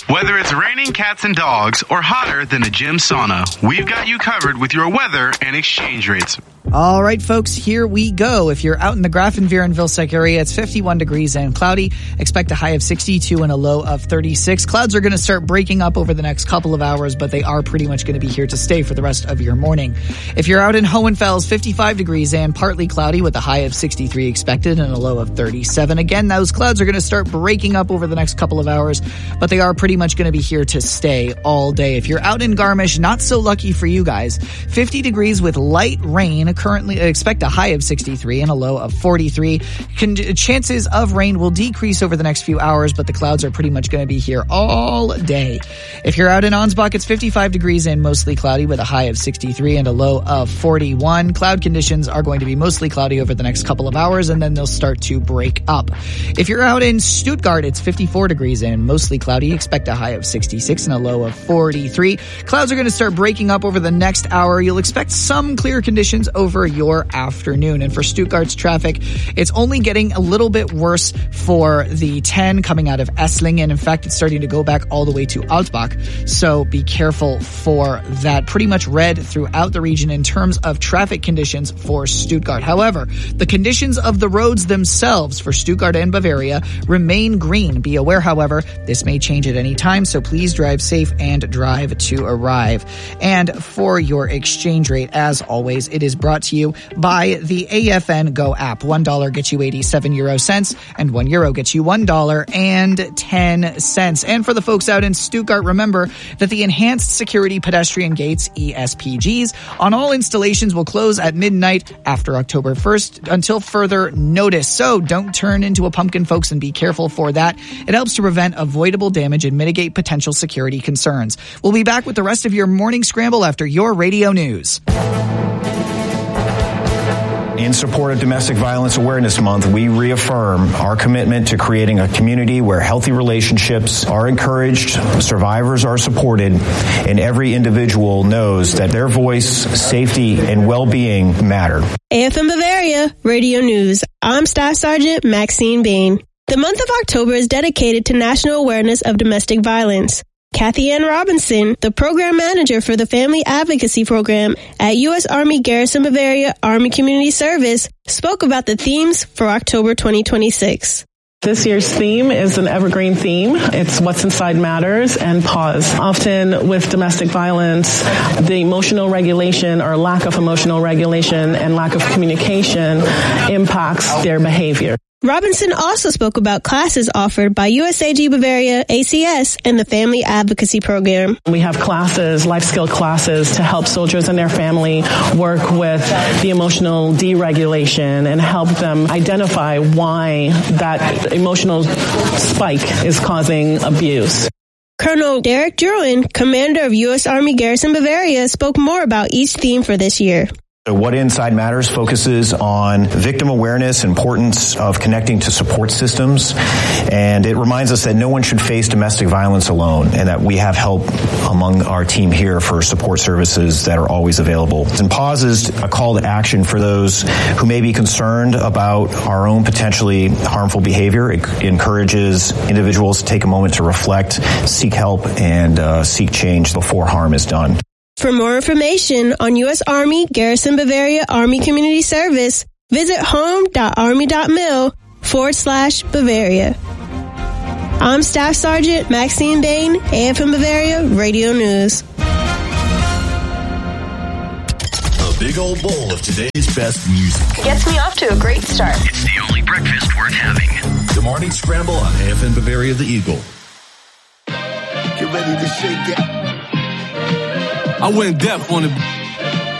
Whether it's raining cats and dogs or hotter than a gym sauna, we've got you covered with your weather and exchange rates. All right, folks, here we go. If you're out in the Grafenwehr-Vilseck area, it's 51 degrees and cloudy. Expect a high of 62 and a low of 36. Clouds are going to start breaking up over the next couple of hours, but they are pretty much going to be here to stay for the rest of your morning. If you're out in Hohenfels, 55 degrees and partly cloudy with a high of 63 expected and a low of 37. Again, those clouds are going to start breaking up over the next couple of hours, but they are pretty much going to be here to stay all day. If you're out in Garmisch, not so lucky for you guys. 50 degrees with light rain. Currently expect a high of 63 and a low of 43. Chances of rain will decrease over the next few hours, but the clouds are pretty much going to be here all day. If you're out in Ansbach, it's 55 degrees and mostly cloudy with a high of 63 and a low of 41. Cloud conditions are going to be mostly cloudy over the next couple of hours, and then they'll start to break up. If you're out in Stuttgart, it's 54 degrees and mostly cloudy. Expect a high of 66 and a low of 43. Clouds are going to start breaking up over the next hour. You'll expect some clear conditions over your afternoon. And for Stuttgart's traffic, it's only getting a little bit worse for the 10 coming out of Esslingen. In fact, it's starting to go back all the way to Altbach. So be careful for that. Pretty much red throughout the region in terms of traffic conditions for Stuttgart. However, the conditions of the roads themselves for Stuttgart and Bavaria remain green. Be aware, however, this may change at any time, so please drive safe and drive to arrive. And for your exchange rate, as always, it is brought to you by the AFN Go app. $1 gets you 87 euro cents, and €1 gets you $1.10. And for the folks out in Stuttgart, remember that the Enhanced Security Pedestrian Gates, ESPGs, on all installations will close at midnight after October 1st until further notice. So don't turn into a pumpkin, folks, and be careful for that. It helps to prevent avoidable damage and mitigate potential security concerns. We'll be back with the rest of your morning scramble after your radio news. In support of Domestic Violence Awareness Month, we reaffirm our commitment to creating a community where healthy relationships are encouraged, survivors are supported, and every individual knows that their voice, safety, and well-being matter. AFM Bavaria, Radio News. I'm Staff Sergeant Maxine Bain. The month of October is dedicated to national awareness of domestic violence. Kathy Ann Robinson, the program manager for the Family Advocacy Program at U.S. Army Garrison Bavaria Army Community Service, spoke about the themes for October 2026. This year's theme is an evergreen theme. It's What's Inside Matters and Pause. Often with domestic violence, the emotional regulation or lack of emotional regulation and lack of communication impacts their behavior. Robinson also spoke about classes offered by USAG Bavaria ACS and the Family Advocacy Program. We have classes, life skill classes, to help soldiers and their family work with the emotional deregulation and help them identify why that emotional spike is causing abuse. Colonel Derek Druin, commander of U.S. Army Garrison Bavaria, spoke more about each theme for this year. What Inside Matters focuses on victim awareness, importance of connecting to support systems, and it reminds us that no one should face domestic violence alone and that we have help among our team here for support services that are always available. And Pause is a call to action for those who may be concerned about our own potentially harmful behavior. It encourages individuals to take a moment to reflect, seek help, and seek change before harm is done. For more information on U.S. Army Garrison Bavaria Army Community Service, visit home.army.mil/Bavaria. I'm Staff Sergeant Maxine Bain, AFM Bavaria Radio News. A big old bowl of today's best music. Gets me off to a great start. It's the only breakfast worth having. The Morning Scramble on AFM Bavaria The Eagle. Get ready to shake it. I went deaf on it.